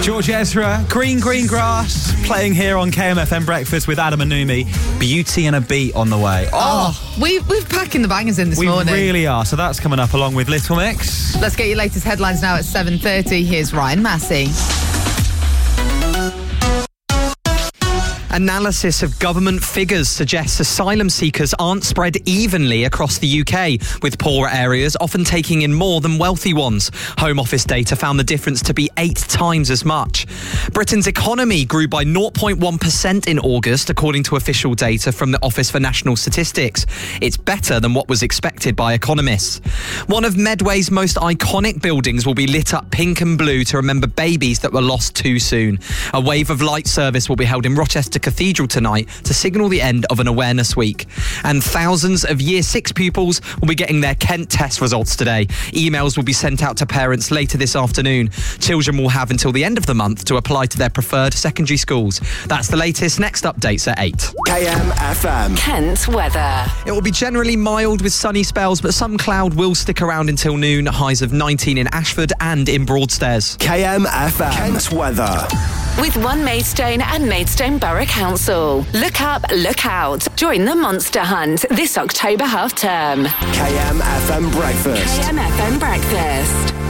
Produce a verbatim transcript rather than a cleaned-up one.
George Ezra, Green Green Grass, playing here on K M F M Breakfast with Adam and Numi. Beauty and a Beat on the way. Oh, oh we, we're packing the bangers in this we morning. We really are. So that's coming up along with Little Mix. Let's get your latest headlines now at seven thirty. Here's Ryan Massey. Analysis of government figures suggests asylum seekers aren't spread evenly across the U K, with poorer areas often taking in more than wealthy ones. Home Office data found the difference to be eight times as much. Britain's economy grew by zero point one percent in August, according to official data from the Office for National Statistics. It's better than what was expected by economists. One of Medway's most iconic buildings will be lit up pink and blue to remember babies that were lost too soon. A wave of light service will be held in Rochester Cathedral tonight to signal the end of an awareness week. And thousands of year six pupils will be getting their Kent test results today. Emails will be sent out to parents later this afternoon. Children will have until the end of the month to apply to their preferred secondary schools. That's the latest. Next updates at eight. K M F M. Kent weather. It will be generally mild with sunny spells, but some cloud will stick around until noon. Highs of nineteen in Ashford and in Broadstairs. K M F M. Kent weather. With One Maidstone and Maidstone Borough Council. Look up, look out. Join the Monster Hunt this October half term. K M F M Breakfast. K M F M Breakfast.